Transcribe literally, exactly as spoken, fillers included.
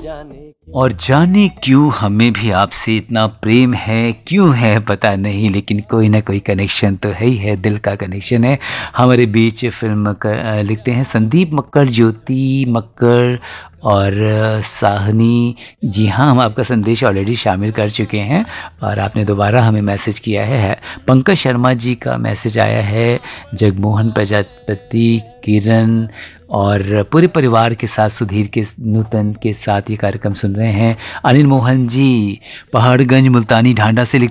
और जाने क्यों हमें भी आपसे इतना प्रेम है, क्यों है पता नहीं, लेकिन कोई ना कोई कनेक्शन तो है ही है, दिल का कनेक्शन है हमारे बीच। फिल्म कर, लिखते हैं संदीप मक्कड़, ज्योति मक्कड़ और साहनी। जी हाँ, हम आपका संदेश ऑलरेडी शामिल कर चुके हैं और आपने दोबारा हमें मैसेज किया है। पंकज शर्मा जी का मैसेज आया है, जगमोहन प्रजापति, किरण और पूरे परिवार के साथ, सुधीर के नूतन के साथ ये कार्यक्रम सुन रहे हैं। अनिल मोहन जी पहाड़गंज मुल्तानी ढांडा से लिखते